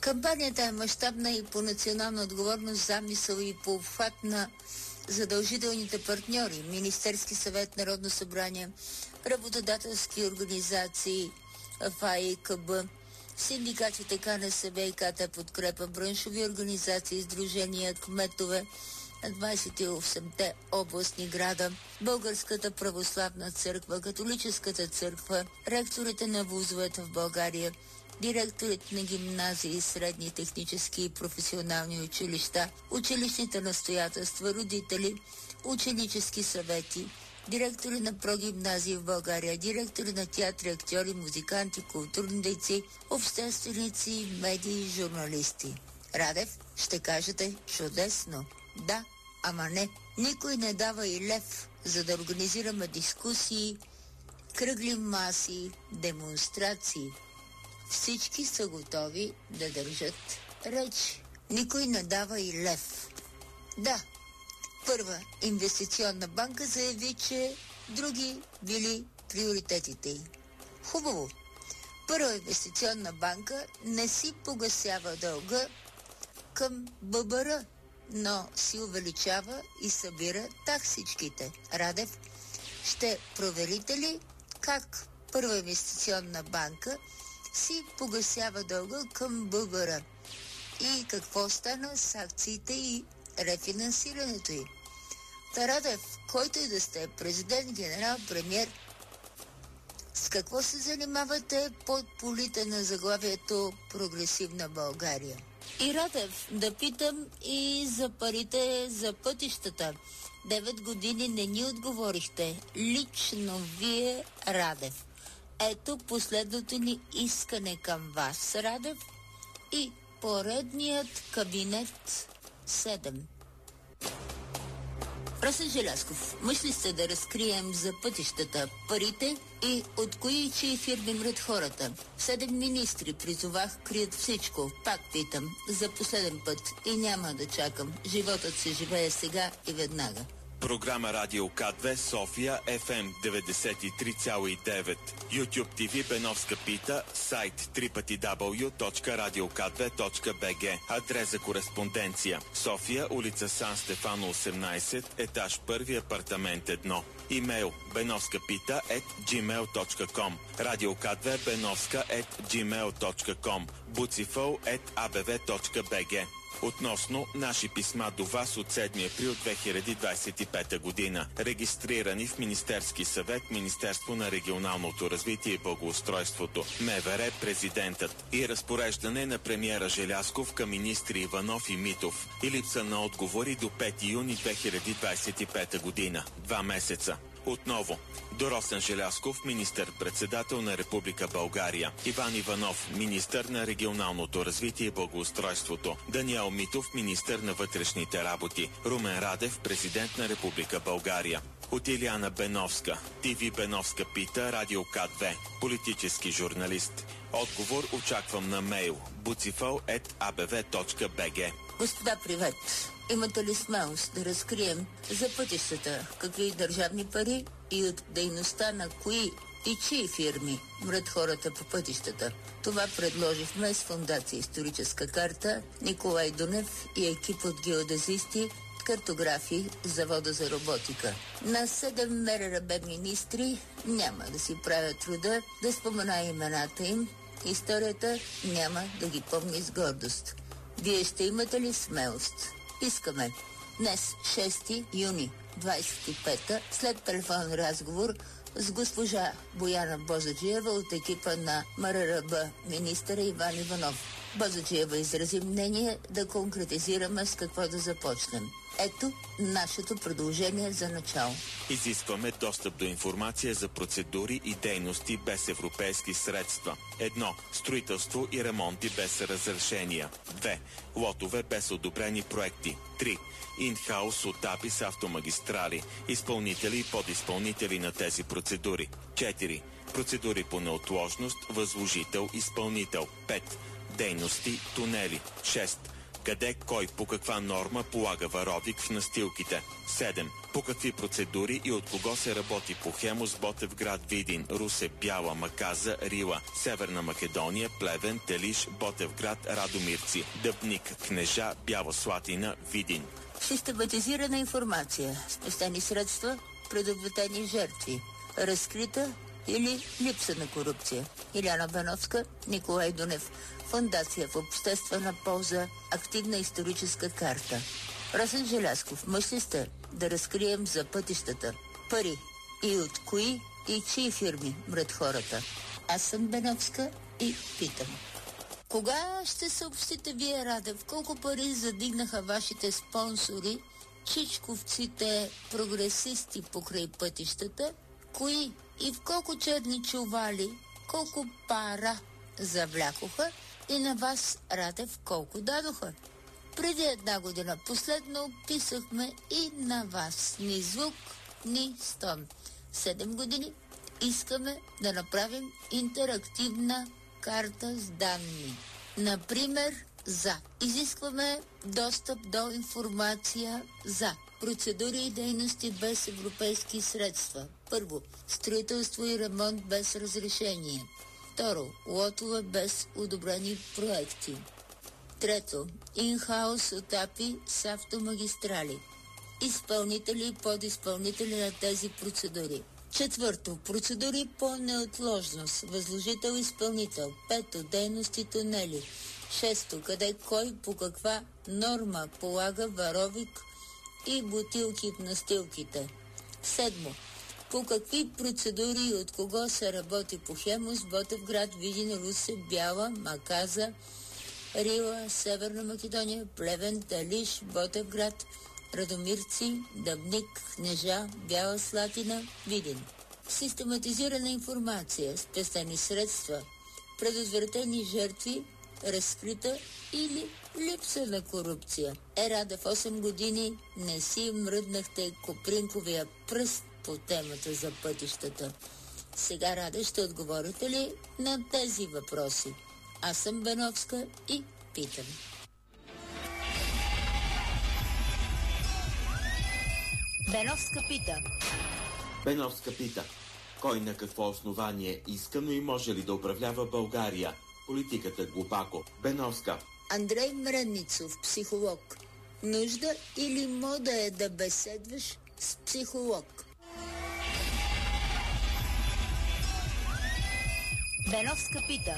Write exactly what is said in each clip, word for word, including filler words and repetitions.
Кампанията е мащабна и по национална отговорност, замисъл и по обхват на задължителните партньори – Министерски съвет, Народно събрание, работодателски организации, ФАИКБ, синдикатите КНСБ и КТ Подкрепа, браншови организации, сдружения, кметове на двадесет и осемте областни града, Българската православна църква, Католическата църква, ректорите на вузовете в България, директорите на гимназии, средни технически и професионални училища, училищните настоятелства, родители, ученически съвети, директори на прогимназии в България, директори на театри, актьори, музиканти, културни дейци, общественици, медии, журналисти. Радев, ще кажете чудесно. Да, ама не. Никой не дава и лев, за да организираме дискусии, кръгли маси, демонстрации. Всички са готови да държат речи. Никой не дава и лев. Да, Първа инвестиционна банка заяви, че други били приоритетите й. Хубаво. Първа инвестиционна банка не си погасява дълга към ББР, но си увеличава и събира таксичките. Радев, ще проверите ли как Първа инвестиционна банка си погасява дълга към ББР и какво стана с акциите и рефинансирането й? Тарадев, който и да сте президент, генерал, премиер, с какво се занимавате под полите на заглавието Прогресивна България? И Радев, да питам и за парите за пътищата. Девет години не ни отговорихте. Лично вие, Радев. Ето последното ни искане към вас, Радев, и поредният кабинет седем. Росен Желязков, мисли сте да разкрием за пътищата парите и от кои чии фирми мрат хората? Седем министри призовах, крият всичко. Пак питам, за последен път и няма да чакам. Животът се живее сега и веднага. Програма Радио К две София, Еф Ем деветдесет и три цяло и девет, YouTube Ти Ви Беновска пита, сайт дабъл ю дабъл ю дабъл ю точка радио к две точка би джи, адрес за кореспонденция София, улица Сан Стефано осемнадесет, етаж първи, апартамент едно. Имейл benovskapita ет джимейл точка ком, радио К две benovska ет джимейл точка ком, bucifol ет а бе ве точка би джи. Относно наши писма до вас от седми април две хиляди двадесет и пета година, регистрирани в Министерски съвет, Министерство на регионалното развитие и благоустройството, МВР, президентът и разпореждане на премиера Желязков към министри Иванов и Митов и липса на отговори до пети юни две хиляди двадесет и пета година. Два месеца. Отново, до Росен Желязков, министър-председател на Република България, Иван Иванов, министър на регионалното развитие и благоустройството, Даниел Митов, министър на вътрешните работи, Румен Радев, президент на Република България. От Илияна Беновска, Ти Ви Беновска пита, Радио К две, политически журналист. Отговор очаквам на мейл bucifol ет а бе ве точка би джи. Господа, привет! Имате ли смелост да разкрием за пътищата какви държавни пари и от дейността на кои и чии фирми мрат хората по пътищата? Това предложихме с Фондация Историческа карта, Николай Дунев и екип от геодезисти, картографи, Завода за роботика. На седем Ме Ре Ре Бе министри няма да си правят труда да спомена имената им. Историята няма да ги помни с гордост. Вие ще имате ли смелост? Искаме. Днес, шести юни двадесет и пета, след телефонен разговор с госпожа Бояна Бозаджиева от екипа на Ме Ре Ре Бе, министъра Иван Иванов. Бозаджиева изрази мнение да конкретизираме с какво да започнем. Ето нашето предложение за начало. Изискваме достъп до информация за процедури и дейности без европейски средства. Едно. Строителство и ремонти без разрешения. Две. Лотове без одобрени проекти. Три. Инхаус етапи с автомагистрали, изпълнители и подизпълнители на тези процедури. Четири. Процедури по неотложност, възложител, изпълнител. Пет. Дейности, тунели. Шест. Къде, кой, по каква норма полага варовик в настилките? седем. По какви процедури и от кого се работи по Хемус, Ботевград, Видин, Русе, Бяла, Маказа, Рила, Северна Македония, Плевен, Телиш, Ботевград, Радомирци, Дъбник, Кнежа, Бяла Слатина, Видин. Систематизирана информация, спестени средства, предотвратени жертви, разкрита или липса на корупция. Иляна Беновска, Николай Дунев. Фондация в обществена полза, активна историческа карта. Росен Желязков, мъж ли сте да разкрием за пътищата? Пари. И от кои и чии фирми мрат хората? Аз съм Беновска и питам. Кога ще съобщите вие, Радев, колко пари задигнаха вашите спонсори, чичковците прогресисти покрай пътищата? Кои и в колко черни чували, колко пара завлякоха и на вас, Радев, колко дадоха? Преди една година последно описахме и на вас ни звук, ни стон. Седем години искаме да направим интерактивна карта с данни. Например, за. Изискваме достъп до информация за процедури и дейности без европейски средства. Първо, строителство и ремонт без разрешение. Второ, лотове без одобрени проекти. Трето, инхаус етапи с автомагистрали. Изпълнители и подизпълнители на тези процедури. Четвърто, процедури по неотложност. Възложител-изпълнител. Пето, дейности тунели. Шесто, къде, кой, по каква норма полага варовик и бутилки в настилките. Седмо, по какви процедури и от кого се работи по Хемус, Ботевград, Видин, Русе, Бяла, Маказа, Рила, Северна Македония, Плевен, Талиш, Ботевград, Радомирци, Дъбник, Кнежа, Бяла Слатина, Видин. Систематизирана информация, спестени средства, предотвратени жертви, разкрита или липса на корупция. Е, Радев, осем години не си мръднахте копринковия пръст по темата за пътищата. Сега, Раде, ще отговорите ли на тези въпроси? Аз съм Беновска и питам. Беновска пита. Беновска пита. Кой на какво основание иска, но и може ли да управлява България? Политиката глупако. Беновска. Андрей Мренницов, психолог. Нужда или мода е да беседваш с психолог? Беновска пита.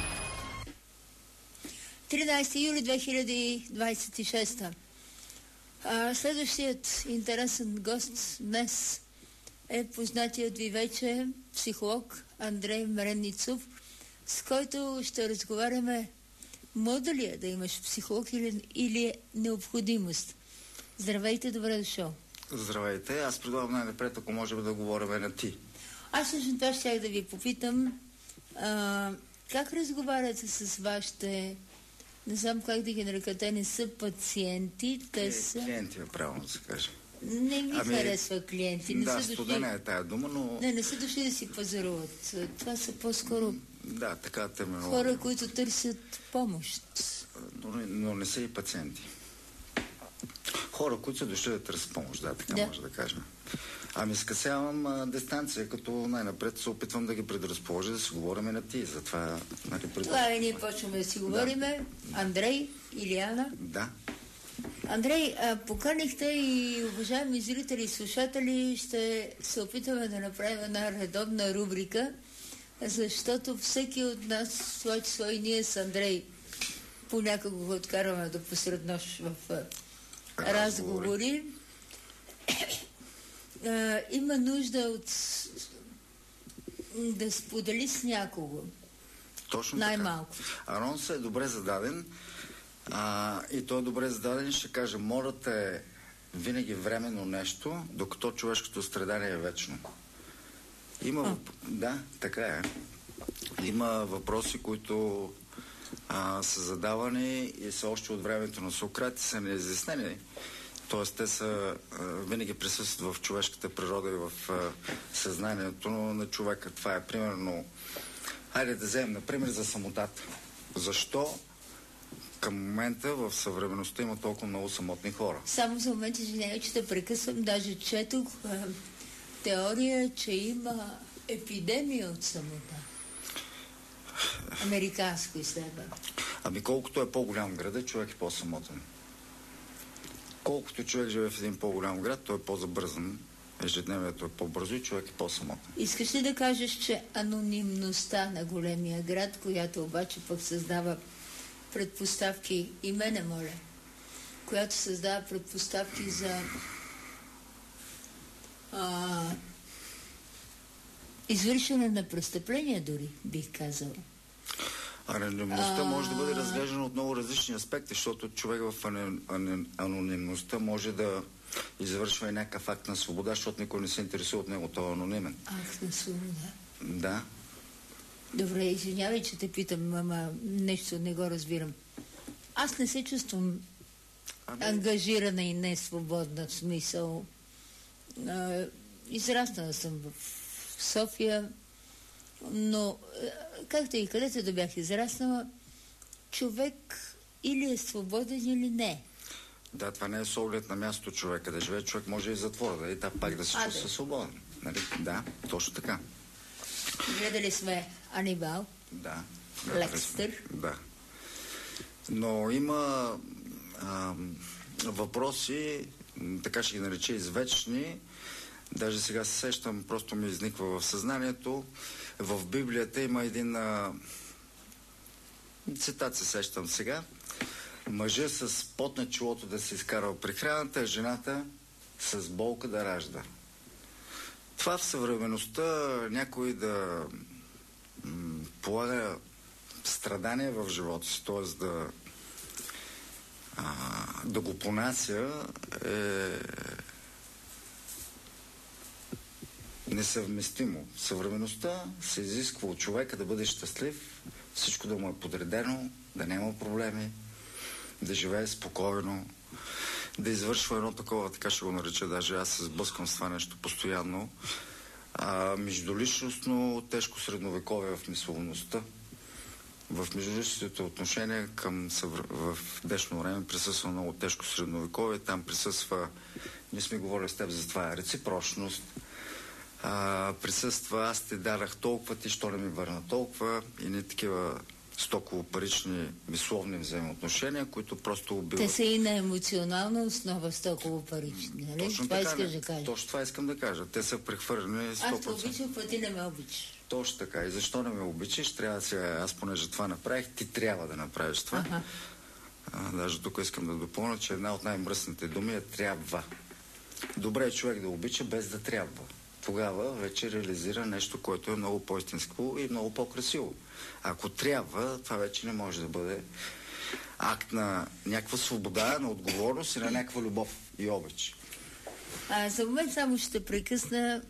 тринадесети юли две хиляди двадесет и шеста. А, следващият интересен гост днес е познатият ви вече психолог Андрей Мренницов, с който ще разговаряме мода ли е да имаш психолог или, или е необходимост. Здравейте, добре дошъл. Здравейте, аз предлагам най-напред, ако можем да говорим на ти. Аз всъщност това щях да ви попитам, а, как разговаряте с вашите, не знам как да ги нарека, те не са пациенти, те са... Клиенти, правилно да се каже. Не ми ами, харесва клиенти. Не да, са студена дошли... е тая дума, но... Не, не са дошли да си пазаруват. Това са по-скоро да, така терминология. хора, които търсят помощ. Но, но не са и пациенти. Хора, които са дошли да търсят помощ, да, така да. Може да кажем. Ами скъсявам а, дистанция, като най-напред се опитвам да ги предразположа, да си говорим на ти. Затова, нали, пред... Това е, ние почваме да си говориме. Да. Андрей, Илияна. Да. Андрей, а, поканихте и уважаеми зрители и слушатели, ще се опитаме да направим една редовна рубрика, защото всеки от нас, в това число и ние с Андрей, понякога го откарваме до посред нощ в а, разговори. а, има нужда от да сподели с някого. Точно най-малко. Така. Анонсът е добре зададен. А, и той е добре зададен, ще кажа, морът е винаги временно нещо, докато човешкото страдание е вечно. Има... А. Да, така е. Има въпроси, които а, са задавани и са още от времето на Сократ и са неизяснени. Тоест, те са а, винаги присъстват в човешката природа и в а, съзнанието на човека. Това е примерно... Хайде да вземем, например, за самотата. Защо към момента в съвременността има толкова много самотни хора. Само за момент, извинявай, че те прекъсвам. Даже четох а, теория, че има епидемия от самота. Американско изследване. Ами колкото е по-голям града, човек е по-самотен. Колкото човек живее в един по-голям град, той е по-забързан. Ежедневието е по-бързо и човек е по-самотен. Искаш ли да кажеш, че анонимността на големия град, която обаче пък създава предпоставки, и мене моля, която създава предпоставки за а, извършване на престъпления дори, бих казала. Анонимността може да бъде разглеждана от много различни аспекти, защото човек в анонимността може да извършва и някакъв акт на свобода, защото никой не се интересува от него, той е анонимен. Акт на свобода? Да. Добре, извинявай, че те питам, ама нещо не го разбирам. Аз не се чувствам ами... ангажирана и не свободна в смисъл. А, израснала съм в София, но както и където да бях израснала, човек или е свободен, или не. Да, това не е с оглед на място човека да живее. Човек може и в затвора, да и пак да се чувства да. свободен. Нали? Да, точно така. Гледали сме Анибал. Да. Лекстър. Да. Но има а, въпроси, така ще ги нарече извечни. Даже сега се сещам, просто ми изниква в съзнанието. В Библията има един а, цитат, се сещам сега. Мъжа с пот на челото да се изкарва прехраната, жената с болка да ражда. Това в съвременността някой да м, полага страдания в живота си, т.е. да а, да го понася е несъвместимо. В съвременността се изисква от човека да бъде щастлив, всичко да му е подредено, да няма проблеми, да живее спокойно, да извършва едно такова, така ще го нареча, даже аз се сблъскам с това нещо постоянно, а, междуличностно тежко средновековие в мисловността. В междуличностните отношения към съвр... в днешно време присъства много тежко средновековие, там присъства, ние сме говорили с теб за това, реципрочност, а, присъства аз ти дарах толкова, ти що не ми върна толкова и не такива стоково-парични мисловни взаимоотношения, които просто убиват. Те са и на емоционална основа стоково-парични, нали? Точно това така, искаш да кажа. Точно това искам да кажа. Те са прехвърлени сто процента. Аз те обичам, пък ти не ме обичаш. Точно така. И защо не ме обичаш? Трябва сега, аз понеже това направих, ти трябва да направиш това. Ага. А, даже тук искам да допълня, че една от най-мръсните думи е трябва. Добре е човек да обича без да трябва. Тогава вече реализира нещо, което е много по-истинско и много по-красиво. Ако трябва, това вече не може да бъде акт на някаква свобода, на отговорност и на някаква любов и обич. А, за момент само ще прекъсна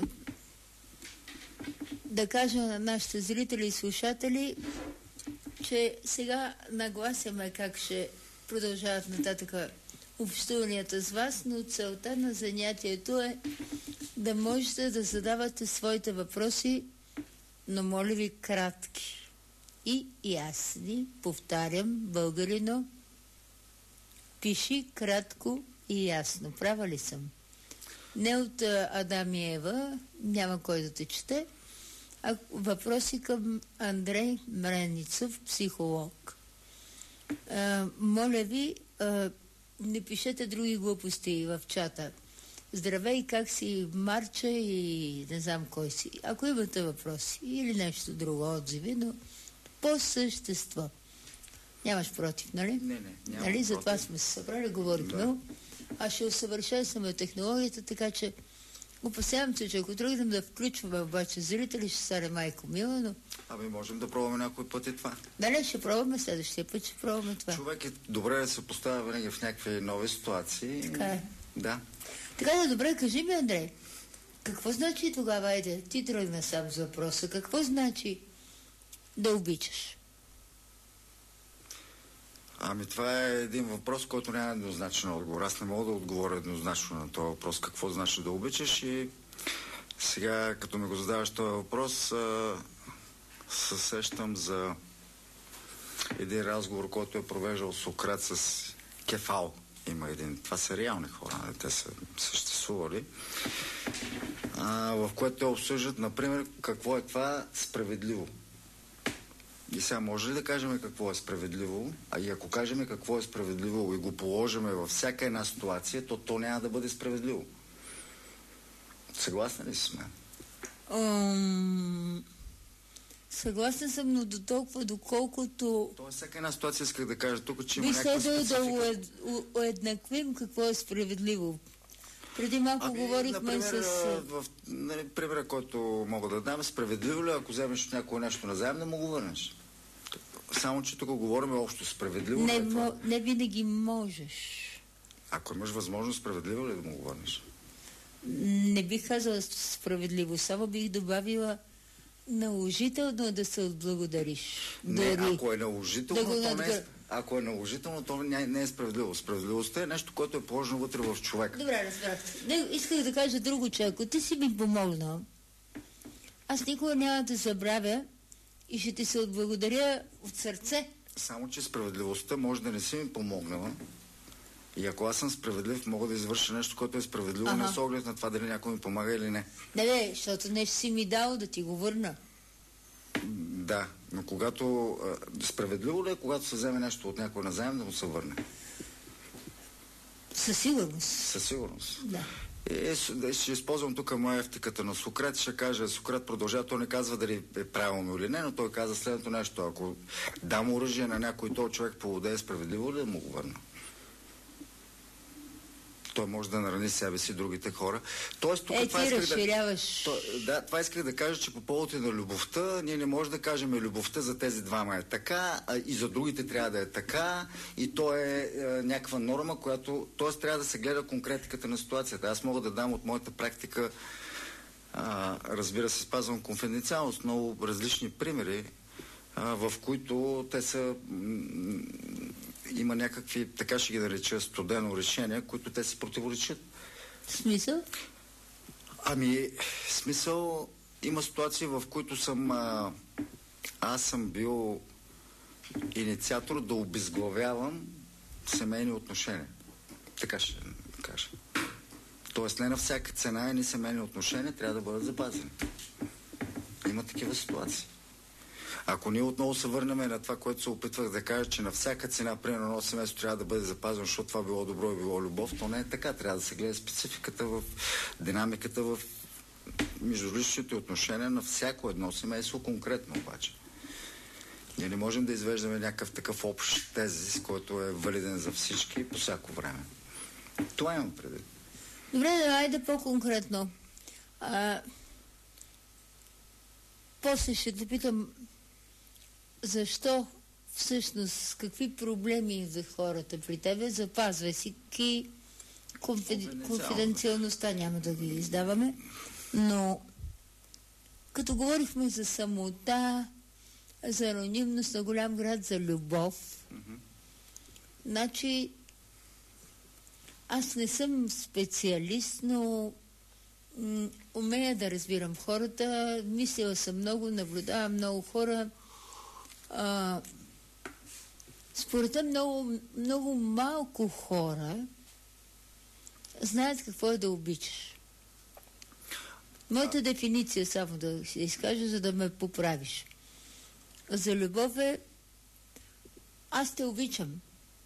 да кажа на нашите зрители и слушатели, че сега нагласяме как ще продължават нататък общуванията с вас, но целта на занятието е да можете да задавате своите въпроси, но моля ви кратки и ясни. Повтарям, българино, пиши кратко и ясно. Права ли съм? Не от Адам и Ева, няма кой да те чете, а въпроси към Андрей Мреницов, психолог. А, моля ви, а, не пишете други глупости в чата. Здравей, как си, Марча и не знам кой си. Ако имате въпроси или нещо друго, отзиви, но по същество. Нямаш против, нали? Не, не, нямам нали? против. Затова сме се събрали, говорихме. Да. Аз ще усъвършенстваме технологията, така че опасявам се, че ако тръгнем да включваме обаче зрители, ще стане майко мила, но... Ами можем да пробваме някой път и това. Да, не, ще пробваме следващия път, ще пробваме това. Човек е добре да се поставя винаги в някакви нови ситуации. Така е. Да. Така да, добре, кажи ми, Андрей, какво значи тогава, айде, ти тръгна сам с въпроса, какво значи да обичаш? Ами това е един въпрос, който няма еднозначен отговор. Аз не мога да отговоря еднозначно на този въпрос, какво значи да обичаш, и сега, като ми го задаваш този въпрос, се сещам за един разговор, който е провеждал Сократ с Кефал. Има един. Това са реални хора, те са съществували. А, в което те обсъждат, например, какво е това справедливо. И сега може ли да кажем какво е справедливо? А и ако кажем какво е справедливо и го положиме във всяка една ситуация, то то няма да бъде справедливо. Съгласна ли си с мен? Um, съгласна съм, но до толкова, доколкото... То е всяка една ситуация, исках да кажа тук, че има би някаква следвало специфика. да уеднаквим какво е справедливо. Преди малко ами, говорихме например, с... В, нали, примера, който мога да дам, справедливо ли, ако вземеш от някое нещо назаем, да му го върнеш? Само, че тук говорим общо справедливо. Не, ли е това? мо, не винаги можеш. Ако имаш възможност, справедливо ли да му го върнеш? Не бих казала справедливо, само бих добавила наложително да се отблагодариш. Не, Дори ако е наложително, да го то не е, надгър... ако е наложително, то не, не е справедливо. Справедливостта е нещо, което е положено вътре в човека. Добре, разбрах. Не, исках да кажа друго, че ако ти си ми помогнал, аз никога няма да забравя и ще ти се отблагодаря от сърце. Само, че справедливостта може да не си ми помогнала. И ако аз съм справедлив, мога да извърша нещо, което е справедливо, ага. Не с оглед на това дали някой ми помага или не. Не, не, защото нещо си ми дал да ти го върна. Да, но когато... А, справедливо ли е, когато се вземе нещо от някой назаем, да му се върне? Със сигурност. Със сигурност. Да. И, ще използвам тук моя ефтиката на Сократ. Ще кажа, Сократ продължава, той не казва дали е правилно или не, но той каза следното нещо. Ако дам оръжие на някой, този човек поводее, справедливо ли да му го върна? Той може да нарани себе си другите хора. Тоест, тук е, това ти исках разширяваш. да... То, да, това исках да кажа, че по повод на любовта, ние не можем да кажем любовта за тези двама е така, а и за другите трябва да е така, и то е, е някаква норма, която... Тоест, трябва да се гледа конкретиката на ситуацията. Аз мога да дам от моята практика, а, разбира се, спазвам конфиденциалност, много различни примери, а, в които те са... има някакви, така ще ги нареча, студено решения, които те се противоречат. Смисъл? Ами, смисъл, има ситуации, в които съм а, аз съм бил инициатор да обезглавявам семейни отношения. Така ще кажа. Тоест, не на всяка цена и ни семейни отношения трябва да бъдат запазени. Има такива ситуации. Ако ние отново се върнем на това, което се опитвах да кажа, че на всяка цена, примерно едно семейство трябва да бъде запазено, защото това било добро и било любов, то не е така. Трябва да се гледа спецификата в динамиката в междуличните отношения на всяко едно семейство конкретно обаче. Ние не можем да извеждаме някакъв такъв общ тезис, който е валиден за всички по всяко време. Това имам предвид. Добре, да, айде по-конкретно. А... После ще те питам защо всъщност, какви проблеми за хората при тебе, запазвай си ки конфиди... конфиденциалността, няма да ги издаваме, но като говорихме за самота, за анонимност на голям град, за любов, mm-hmm. значи аз не съм специалист, но м- умея да разбирам хората, мислила съм много, наблюдавам много хора. А, според мен много, много малко хора знаят какво е да обичаш. Моята а... дефиниция, само да се изкажа, за да ме поправиш. За любов е аз те обичам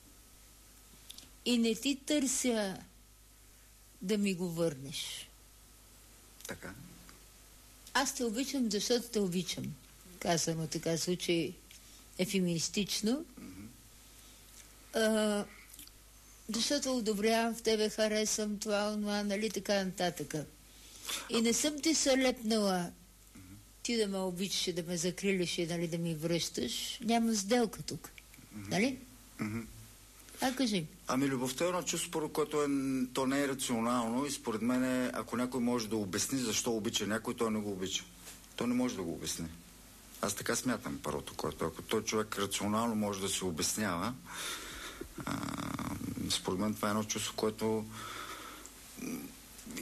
и не ти търся да ми го върнеш. Така. Аз те обичам, защото те обичам. Казано така случай ефеминистично. Mm-hmm. А, защото одобрявам в тебе, харесвам това, онова, нали, така нататък. И не съм ти се лепнала mm-hmm. ти да ме обичаш и да ме закрилиш и, нали, да ми връщаш. Няма сделка тук. Mm-hmm. Нали? Mm-hmm. А, кажи. Ами любовта е едно чувство, според което е, то не е рационално и според мен е, ако някой може да обясни защо обича някой, той не го обича. Той не може да го обясни. Аз така смятам първото, което ако той човек рационално може да се обяснява, а, според мен това е едно чувство, което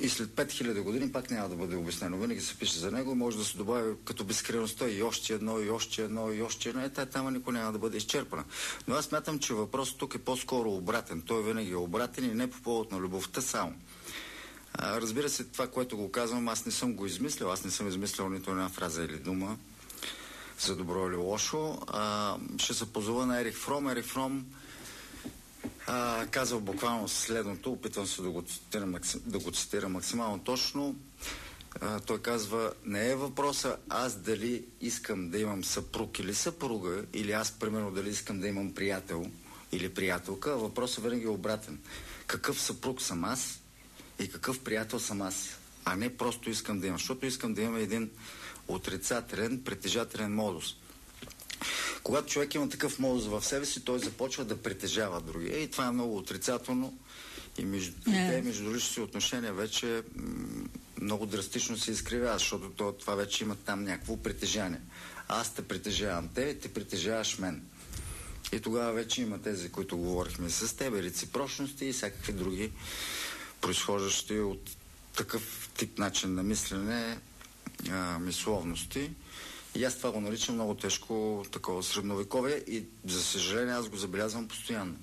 и след пет хиляди години пак няма да бъде обяснено. Винаги се пише за него и може да се добави като безкрайността и още едно, и още едно, и още едно. Е, тая тема никой няма да бъде изчерпана. Но аз смятам, че въпросът тук е по-скоро обратен. Той винаги е обратен и не по повод на любовта само. А, разбира се, това, което го казвам, аз не съм го измислил. Аз не съм измислил нито една фраза или дума за добро или лошо. А, ще се позова на Ерих Фром. Ерих Фром а, казал буквално следното, опитвам се да го цитирам, да го цитирам максимално точно. А, той казва, не е въпроса аз дали искам да имам съпруг или съпруга, или аз, примерно, дали искам да имам приятел или приятелка, а въпросът винаги е обратен. Какъв съпруг съм аз и какъв приятел съм аз, а не просто искам да имам, защото искам да имам един отрицателен, притежателен модус. Когато човек има такъв модус в себе си, той започва да притежава другия и това е много отрицателно и между yeah. те междуличностни отношения вече м- много драстично се изкривява, защото то, това вече има там някакво притежание. Аз те притежавам те, те притежаваш мен. И тогава вече има тези, които говорихме с тебе, реципрочности и всякакви други произхождащи от такъв тип начин на мислене а, мисловности. И аз това го наричам много тежко такова средновековие и за съжаление аз го забелязвам постоянно.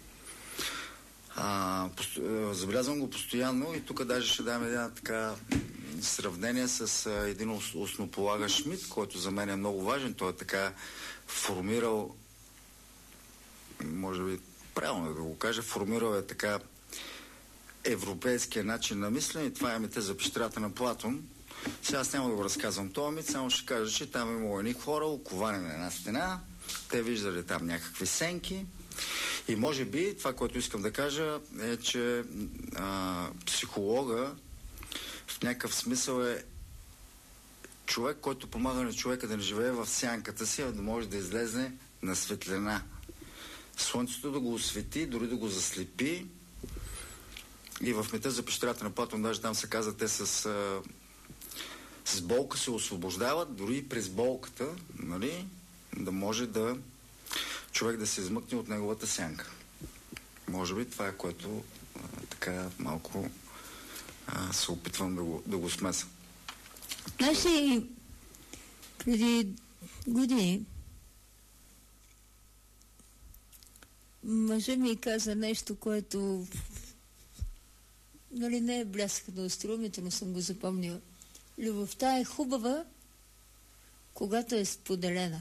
А, посто... Забелязвам го постоянно и тук даже ще дам една така сравнение с а, един основополагащ Шмидт, който за мен е много важен. Той е така формирал, може би правилно да го кажа, формирал е така европейския начин на мислене и това е мите за пещерата на Платон. Сега аз няма да го разказвам този мит, само ще кажа, че там имало едни хора, оковани на една стена, те виждали там някакви сенки и може би това, което искам да кажа е, че а, психолога в някакъв смисъл е човек, който помага на човека да не живее в сянката си, а да може да излезе на светлина. Слънцето да го освети, дори да го заслепи. И в мита за пещерата на Платон, даже там се казва, те с, а, с болка се освобождават, дори и през болката, нали, да може да човек да се измъкне от неговата сянка. Може би това е, което а, така малко а, се опитвам да го, да го смеса. Знаеш ли, преди години мъжа ми каза нещо, което нали не е блясък на остроумието, но съм го запомнила. Любовта е хубава, когато е споделена.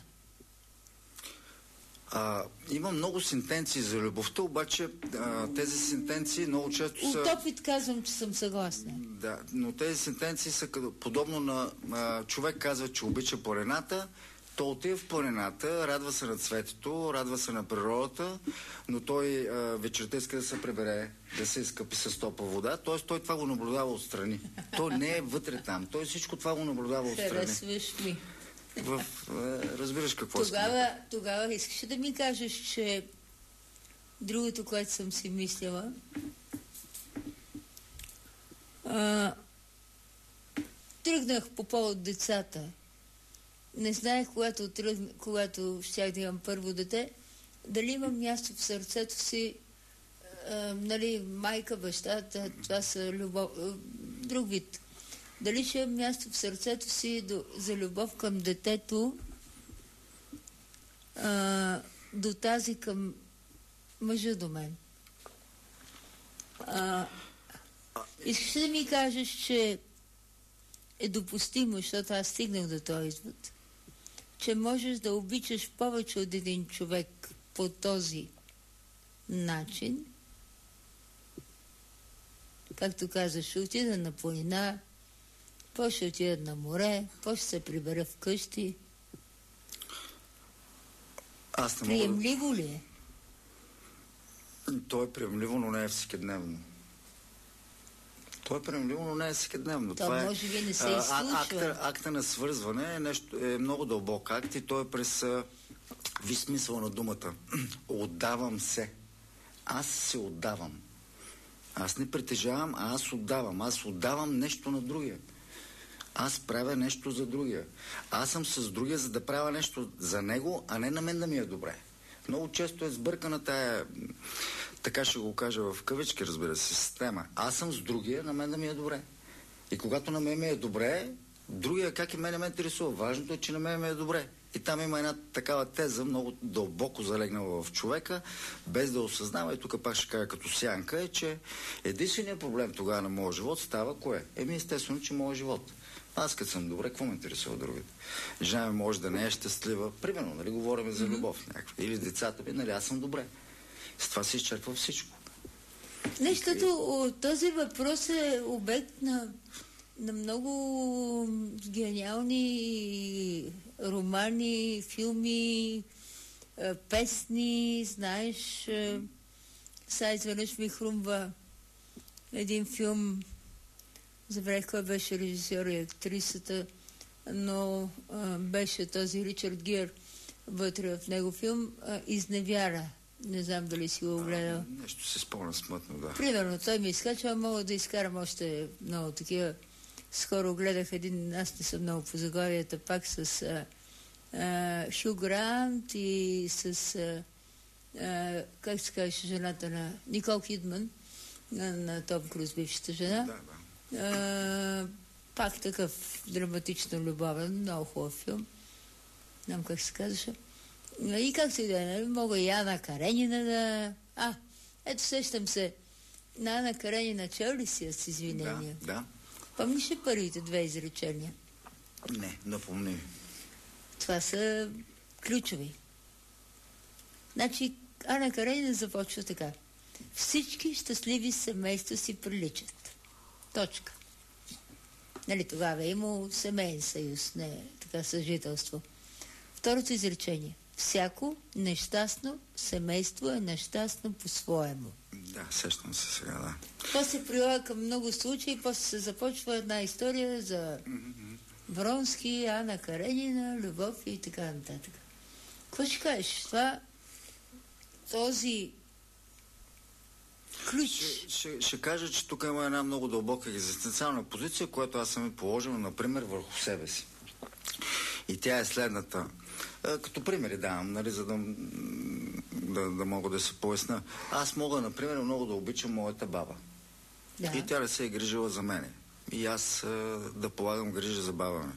А, има много сентенции за любовта, обаче а, тези сентенции много често са... От опит казвам, че съм съгласна. Да, но тези сентенции са като, подобно на а, човек казва, че обича планината, то отива в планината, радва се на цветето, радва се на природата, но той а, вечерта иска да се прибере, да се изкъпи с топла вода, т.е. той това го наблюдава отстрани. Той не е вътре там, той всичко това го наблюдава отстрани. Харесваш ми. В, а, разбираш какво тогава, искам. Тогава искаш да ми кажеш, че другото, което съм си мислила, а, тръгнах по повод децата. Не знаех, когато, тръгна, когато щях да имам първо дете, дали имам място в сърцето си, а, нали, майка, баща, това са любов, друг вид. Дали ще имам място в сърцето си до, за любов към детето, а, до тази към мъжа до мен. А, искаш да ми кажеш, че е допустимо, защото аз стигнах до този извод, че можеш да обичаш повече от един човек по този начин, както казаш, ще отида на планина, после ще отида на море, после ще се прибера вкъщи. Аз не приемливо мога... ли е? То е приемливо, но не е всекидневно. То е приемливо, но не е всекидневно. То това може би не се изслушва. Акта, акта на свързване е, нещо, е много дълбок акт и той е през ви смисъл на думата. Отдавам се. Аз се отдавам. Аз не притежавам, а аз отдавам. Аз отдавам нещо на другия. Аз правя нещо за другия. Аз съм с другия, за да правя нещо за него, а не на мен да ми е добре. Много често е сбъркана тая, така ще го кажа в кавички, разбира се, система. Аз съм с другия, на мен да ми е добре. И когато на мен ми е добре, другия как и мене ме интересува. Важното е, че на мен ми е добре. И там има една такава теза, много дълбоко залегнала в човека, без да осъзнава, и тук пак ще кажа като сянка, е, че единственият проблем тогава на моя живот става кое? Еми естествено, че моя живот. Аз като съм добре, какво ме интересува другите? Жена ми може да не е щастлива. Примерно, нали, говорим за любов някаква. Или децата ми, нали, аз съм добре. С това се изчерпва всичко. Нещото, този въпрос е обект на, на много гениални романи, филми, песни, знаеш. Сега изведнъж ми хрумва един филм, забравих кой беше режисьор и актрисата, но а, беше този Ричард Гир вътре в него филм, а, Изневяра. Не знам дали си го гледал. А, нещо се спомня смътно, да. Примерно, той ми изкачва, мога да изкарам още много такива. Скоро гледах един, аз не съм много по заглавията, пак с а, а, Хю Грант и с, а, а, как се казваше жената на Никол Кидман, на, на Том Круз, бившата жена. Да, да. А, пак такъв драматично-любовен, много хубав филм. Не знам как се казваше. И как се да е, мога и Ана Каренина да... А, ето сещам се. На Ана Каренина чел ли си с извинения? Да, да. Помниш ли първите две изречения? Не, напомни. Това са ключови. Значи, Ана Каренина започва така. Всички щастливи семейства си приличат. Точка. Нали, тогава е имало семейен съюз, не така съжителство. Второто изречение. Всяко нещастно семейство е нещастно по-своему. Да, сещам се сега, да. Това се прилага към много случаи, после се започва една история за Вронски, Ана Каренина, любов и така нататък. Какво ще кажеш? Това, този ключ... Ще, ще, ще кажа, че тук има една много дълбока екзистенциална позиция, която аз съм и положил, например, върху себе си. И тя е следната. Като примери давам, нали, за да, да, да мога да се поясна. Аз мога, например, много да обичам моята баба. Да. И тя да се е грижила за мене. И аз да полагам грижа за баба ми.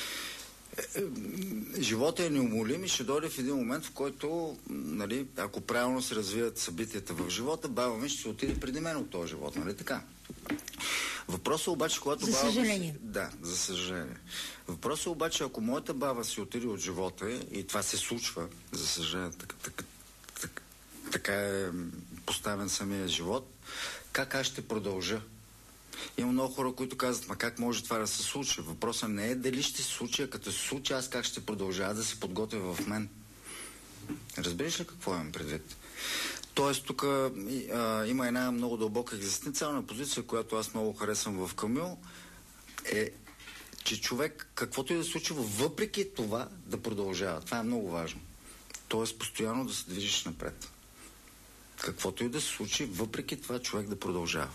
Живота е неумолим и ще дойде в един момент, в който, нали, ако правилно се развият събитията в живота, баба ми ще се отиде преди мен от този живот, нали така? Въпросът обаче, когато за баба... съжаление. Си... Да, за съжаление. Въпросът обаче, ако моята баба си отиде от живота, и това се случва, за съжаление, така, така, така, така е поставен самия живот, как аз ще продължа? Има много хора, които казват, ма как може това да се случи? Въпросът не е дали ще се случи, а като се случи, аз как ще продължа да се подготвя в мен. Разбираш ли какво имам предвид? Тоест, тук а, има една много дълбока екзистенциална позиция, която аз много харесвам в Камю, е, че човек, каквото и да се случва, въпреки това да продължава. Това е много важно. Тоест, постоянно да се движиш напред. Каквото и да се случи, въпреки това човек да продължава.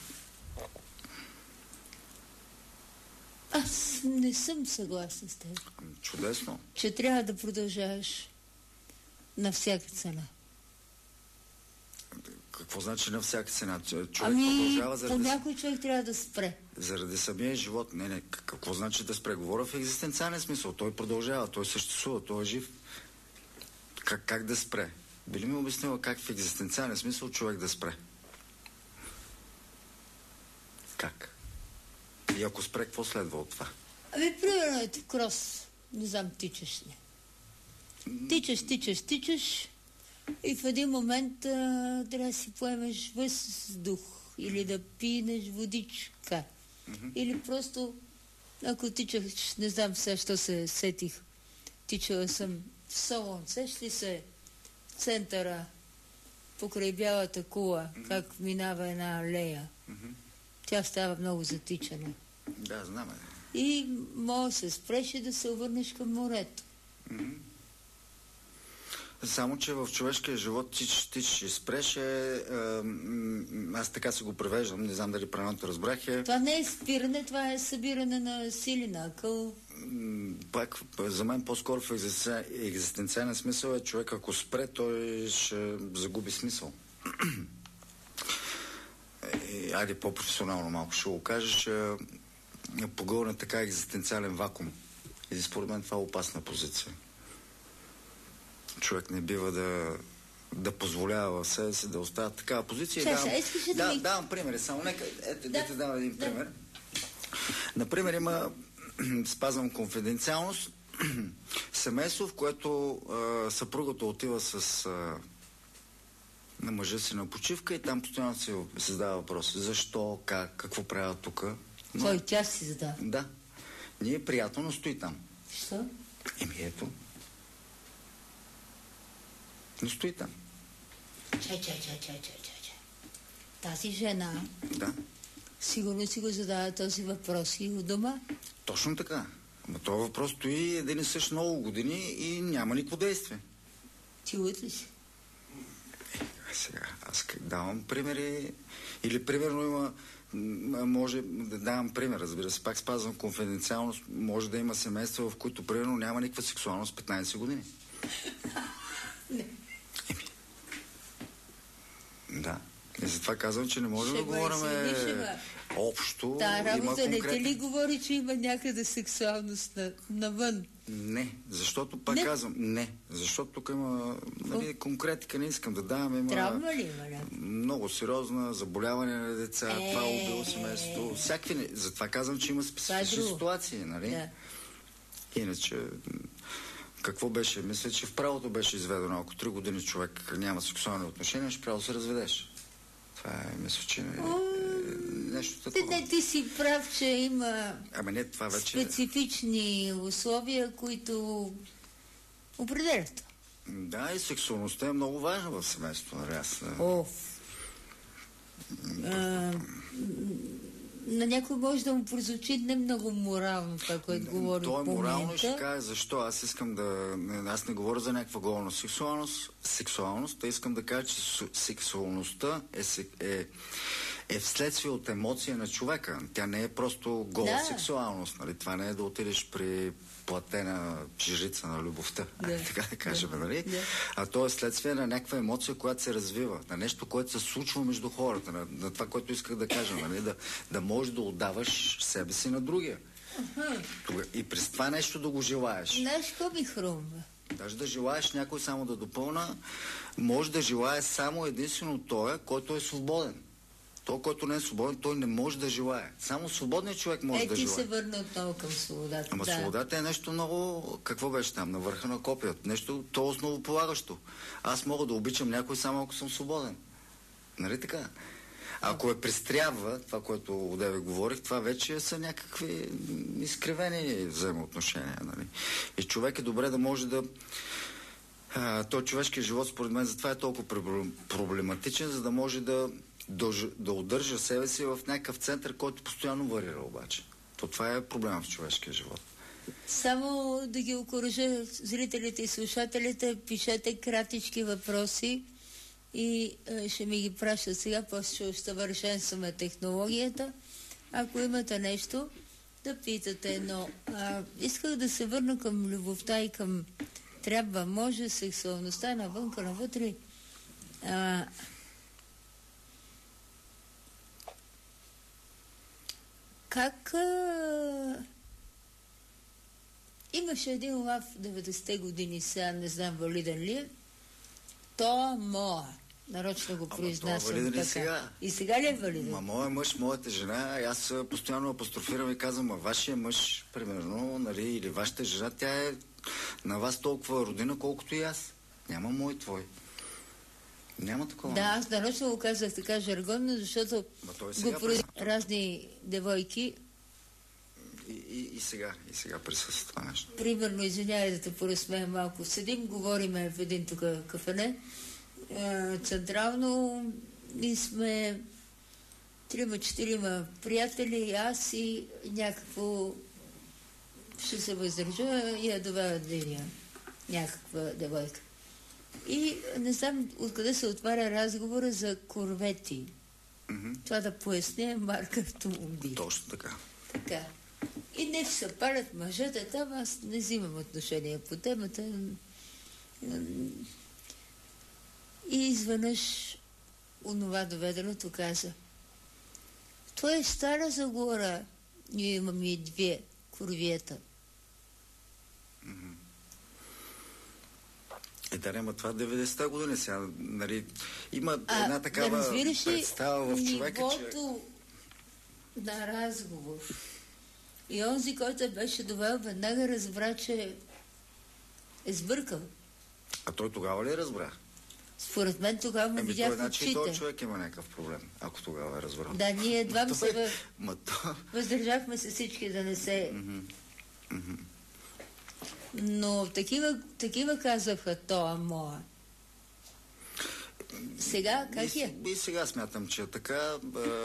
Аз не съм съгласна с теб. Чудесно. Че трябва да продължаваш на всяка цена. Какво значи на всяка цена? Човек ами, продължава заради... по някой човек трябва да спре. Заради самия живот. Не, не. Какво значи да спре? Говоря в екзистенциален смисъл. Той продължава, той съществува, той е жив. Как, как да спре? Би ли ми обяснила как в екзистенциален смисъл човек да спре? Как? И ако спре, какво следва от това? Ами, примерно ето крос. Не знам, тичаш ли. Тичаш, тичаш, тичаш и в един момент а, трябва да си поемеш въздух или да пинеш водичка. Mm-hmm. Или просто, ако тичаш, не знам сега, що се сетих, тичала съм в Солон. Сеш ли се центъра покрай Бялата кула, mm-hmm. как минава една алея? Mm-hmm. Тя става много за тичане. Да, знам. И може да се спреш и да се обърнеш към морето. Mm-hmm. Само, че в човешкия живот тичаш, тичаш и спреш е, е, аз така се го превеждам, не знам дали правилно разбрах е... Това не е спиране, това е събиране на сили, на акъл. Пак, за мен по-скоро в екзистенциален смисъл е човек, ако спре, той ще загуби смисъл. Айде по-професионално малко ще го кажа, че погълне така екзистенциален вакуум. И според мен това е опасна позиция. Човек не бива да, да позволява в себе си да остава такава позиция. Ча, давам, да, да, ми... давам примери. Само нека, ето, да, да давам един да. пример. Например, има, спазвам конфиденциалност, семейство, в което а, съпругата отива с а, на мъжа си на почивка и там постоянно се задава въпрос. Защо, как, какво правя тук? Но... Кой тя си задава? Да. Ние е приятно, но стои там. Що? Еми ето. Но стои там. Чай, чай, чай, чай, чай, чай. Тази жена Да. сигурно си го задава този въпрос и у дома. Точно така. Но този въпрос стои един и същ много години и няма никакво действие. Ти луд ли си? Е, сега, аз давам примери. Или примерно има, може да давам пример, разбира се, пак спазвам конфиденциалност, може да има семейства, в които примерно няма никаква сексуалност петнайсет години. Не. Еми. Да. И затова казвам, че не може Шега да говорим общо. Та работа не те ли конкретни... говори, че има някъде сексуалност на, навън? Не, защото пак не. казвам, не, защото тук има, нали, конкретика не искам да давам, има Травма ли има? Не? много сериозна заболяване на деца, Е, това е убило семейството, всякакви, не... затова казвам, че има специфични е ситуации, нали? Да. Иначе, какво беше? Мисля, че в правото беше изведено, ако три години човек няма сексуални отношения, ще право да се разведеш. Това е, мисля, че не е нещо такова. Не, ти си прав, че има Ама не, това вече... специфични условия, които определят. Да, и сексуалността е много важна в семейството. Нали? Аз... Оф. А, на някой може да му прозвучи не много морално това, което говори То е по морално момента. и ще кажа защо. Аз искам да... Аз не говоря за някаква голна сексуалност, сексуалност, а искам да кажа, че сексуалността е, е, е вследствие от емоция на човека. Тя не е просто гола да. сексуалност. Нали? Това не е да отидеш при платена жрица на любовта, Да. така да кажем, да. нали? Да. А то е следствие на някаква емоция, която се развива, на нещо, което се случва между хората, на, на това, което исках да кажа, нали? Да, да можеш да отдаваш себе си на другия. Uh-huh. И през това нещо да го желаеш. Знаеш, какво ми хрумва? Даже да желаеш някой само да допълна, може да желае само единствено той, който е свободен. Той, който не е свободен, той не може да желае. Само свободният човек може е, да желае. Е, ти желае. се върна отново към свободата. Ама да. свободата е нещо много... Какво беше там? На върха на копията. Нещо то основополагащо. Аз мога да обичам някой само ако съм свободен. Нали така? Ако е престрява, това, което одеве говорих, това вече са някакви изкривени взаимоотношения. Нали? И човек е добре да може да... А, той човешкият живот, според мен, затова е толкова проблематичен, за да може да, да, да удържа себе си в някакъв център, който постоянно варира обаче. То това е проблема в човешкия живот. Само да ги окоръжа зрителите и слушателите, пишете кратички въпроси и е, ще ми ги пращат сега, после ще усъвършенстваме технологията. Ако имате нещо, да питате, но а, исках да се върна към любовта и към трябва, може, сексуалността навънка, навътре. А, как а, имаше един лав в деветдесетте години, сега не знам валиден ли е, то моя. Нарочно го произнасям така. Сега. И сега ли е валиден? Ма моя мъж, моята жена, аз постоянно апострофирам и казвам, а вашия мъж, примерно, нали, или вашата жена, тя е на вас толкова родина, колкото и аз. Няма мой твой. Няма такова. Да, аз нарочно го казах така жаргонно, защото го произнасям разни девойки. И, и, и сега, и сега присъства това нещо. Примерно, извинявай да те поразсмея малко. Седим, говориме в един тук кафене, е, централно, и сме трима-четирима приятели, аз и някакво ще се въздържа и я доведа деня някаква девойка. И не знам откъде се отваря разговора за корвети. Mm-hmm. Това да поясня марка автомобили. Точно така. Така. И не се парят мъжете там, аз не взимам отношение по темата. И изведнъж онова доведеното каза: той е стара заглора. Ние имаме и две корвиета. Е, да, няма това деветдесетте години сега, нали, има а, една такава да представа в човека, нивото че... на разговор. И онзи, който беше довел, веднага разбра, че е сбъркал. А той тогава ли е разбра? Според мен тогава му ами видях той, значи, очите. този човек има някакъв проблем, ако тогава е разбрал. Да, ние едва той... се въ... Ма то... въздържахме се всички да не се... Mm-hmm. Mm-hmm. Но такива, такива казаха то, а моя. Сега как и, е? И сега смятам, че така.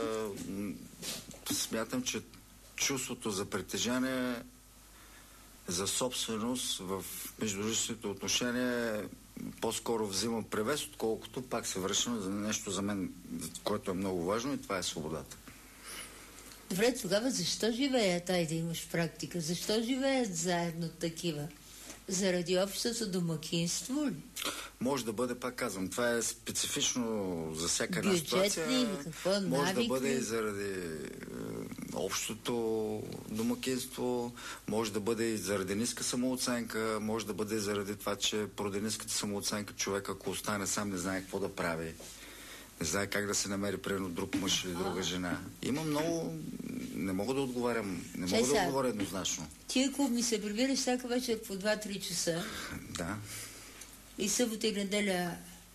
Е, смятам, че чувството за притежание, за собственост в междуличностните отношения по-скоро взима превес, отколкото пак се връщам за нещо за мен, което е много важно, и това е свободата. Добре, тогава защо живеят, ай да имаш практика? Защо живеят заедно такива? Заради общото домакинство ли? Може да бъде, пак казвам, това е специфично за всяка една бюджетни ситуация. Или какво, може навик, да бъде ли? и заради е, общото домакинство, може да бъде и заради ниска самооценка, може да бъде и заради това, че поради ниската самооценка човек, ако остане сам, не знае какво да прави. Не знае как да се намери, примерно, друг мъж или друга жена. Има много... Не мога да отговарям. Не мога да отговоря еднозначно. Ти, ако ми се прибираш всяка вечер по два-три часа... Да. И събота и неделя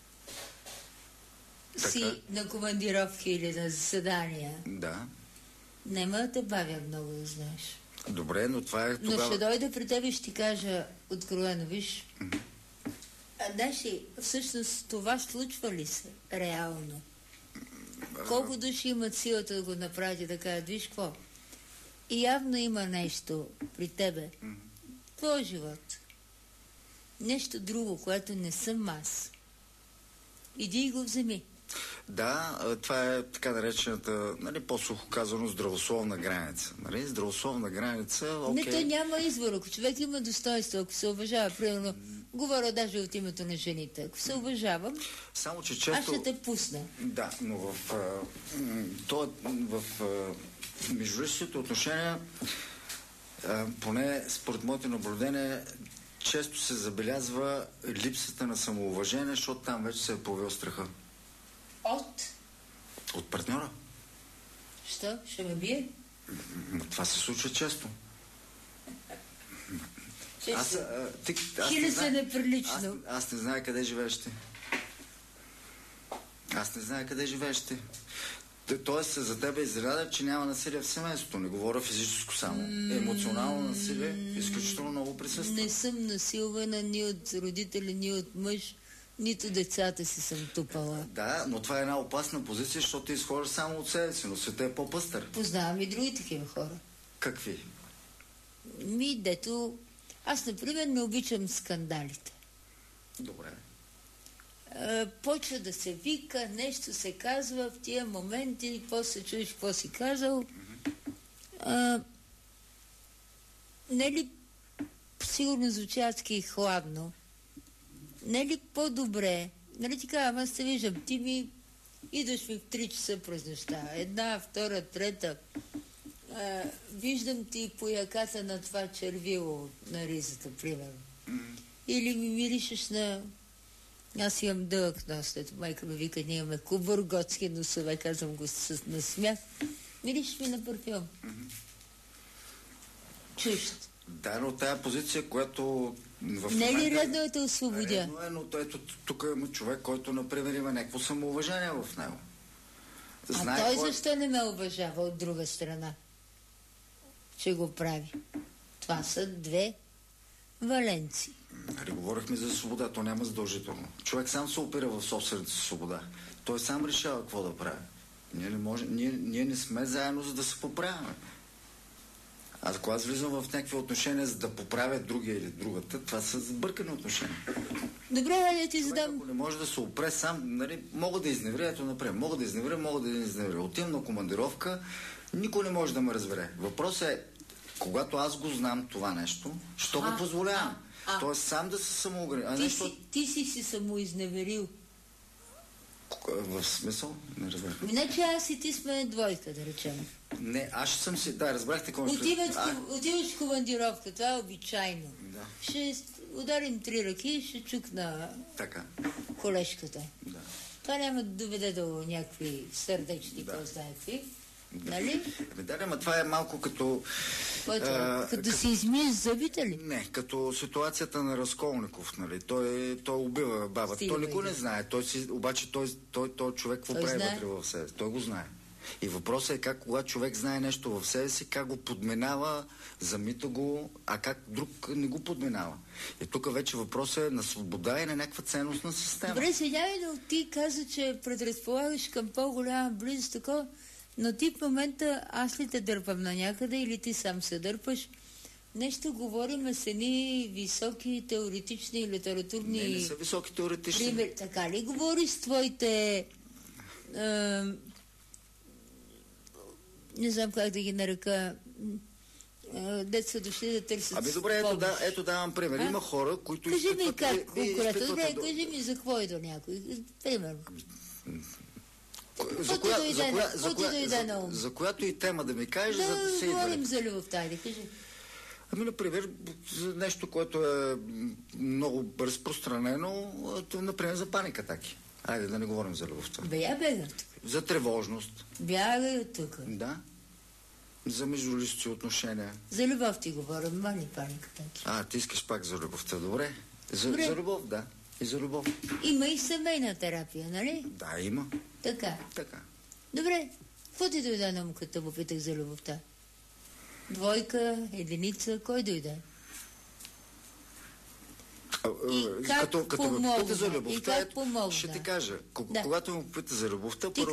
така? Си на командировки или на заседания... Да. Нема да те бавя много, да знаеш. Добре, но това е тогава... Но ще дойда при теб и ще ти кажа откровено, виж... Mm-hmm. А, знаеш ли, всъщност това случва ли се реално? Колко души имат силата да го направят и да кажат, виж какво? И явно има нещо при тебе, mm-hmm. твой живот. Нещо друго, което не съм аз. Иди и го вземи. Да, това е така наречената, нали, по-сухо казано, здравословна граница. Нали? Здравословна граница, окей. Не, то няма избор. Ако човек има достоинство, ако се уважава, примерно, говоря даже от името на жените, ако се уважавам, само че често... аз ще те пусна. Да, но в, а, то, в а, междуличностните отношения, а, поне според моите наблюдения, често се забелязва липсата на самоуважение, защото там вече се е появил страха. От? От партньора. Що? Ще ме бие? Това се случва често. Често. Аз, а, ти, аз Хили се неприлично. Аз, аз не знае къде живееш ти. Аз не знае къде живееш ти. Тоест за тебе е изненада, че няма насилие в семейството. Не говоря физическо само. Mm, емоционално насилие изключително много присъства. Не съм насилвана ни от родители, ни от мъж, нито децата си съм тупала. Да, но това е една опасна позиция, защото ти изхождаш само от себе си, но света е по-пъстър. Познавам и други такива хора. Какви? Ми, дето... Аз, например, не обичам скандалите. Добре. А, почва да се вика, нещо се казва в тия моменти, после чуеш какво си казал. А, не ли сигурно звучи адски хладно? Не ли по-добре? Нали ти казвам, аз те виждам, ти ми идваш ми в три часа през нощта. Една, втора, трета. А, виждам ти по яката на това червило на ризата, примерно. Mm-hmm. Или ми миришеш на... Аз имам дълъг нос, ето майка ми вика, ние имаме кубурготски носове, казвам го с насмях. Миришеш ми на парфюм. Mm-hmm. Чущ. Да, но тая позиция, която... В не ли редно е да освободя? Редно е, но ето тук има човек, който, например, има някакво самоуважение в него. Знае а той кой... защо не ме уважава от друга страна? Че го прави. Това са две валенци. Нали, говорихме за свобода, то няма задължително. Човек сам се опира в собствената си свобода. Той сам решава какво да прави. Ние не, може, ние, ние не сме заедно, за да се поправяме. А ако аз влизам в някакви отношения, за да поправя другия или другата, това са сбъркани отношения. Добре, да ти задам... Човек, ако не може да се опре сам, нали, мога да изневря, ето например, мога да изневря, мога да изневря. Отивам на командировка, никой не може да ме разбере. Въпросът е, когато аз го знам това нещо, що го позволявам? Тоест сам да се самоогранича. Ти, нещо... си, ти си си самоизневерил. В смисъл? Не разбрах. Иначе аз и ти сме двойка, да речем. Не, аз ще съм си... Да, разбрахте какво ще... Отиваш, а... отиваш в командировка, това е обичайно. Да. Ще ударим три ръки и ще чукна така. колежката. Да. Това няма да доведе до някакви сърдечни, да. кой знае какви. Да. Нали? Да, да, ма това е малко като... Който, а, като да си измиеш зъбите ли? Не, като ситуацията на Разколников, нали? Той, той убива бабата. Стига, той никой да. не знае. Той си, обаче той, той, той човек какво прави вътре в себе си? Той го знае. И въпросът е как, когато човек знае нещо в себе си, как го подминава, замита го, а как друг не го подминава. И тук вече въпросът е на свобода и на някаква ценностна система. Добре, сега и да ти каза, че предразполагаш към по-голяма близост, такова, но ти в момента аз ли те дърпам на някъде или ти сам се дърпаш? Нещо говорим с едни високи теоретични литературни... Не, не са високи теоретични. Пример, така ли говориш с твоите... Е, не знам как да ги нарека... Дет са дошли да търсят... Ами добре, ето, да, ето давам пример. А? Има хора, които... Кажи ми как конкретно. Добре, до... кажи ми за какво идва някой. Примерно. За, коя, за, коя, за, коя, за, за, за която и тема да ми кажеш, да, за да се говорим идва. за любовта, или кажи. Ами, например, за нещо, което е много разпространено, например, за паникатаки. Айде да не говорим за любовта. Бе, я бегам тук. За тревожност. Бягай от тук. Да. За междуличностни отношения. За любов ти говорим, мали паникатаки. А, ти искаш пак за любовта, добре? За, добре. За любов, да. И за любов. Има и семейна терапия, нали? Да, има. Така. Така. Добре. Какво ти дойде на ум, като попитах за любовта? Двойка, единица, кой дойде? И как като, като помогна? ме попита за любовта, И как помогна? ще ти кажа. Да. Когато ме попита за любовта, ти първо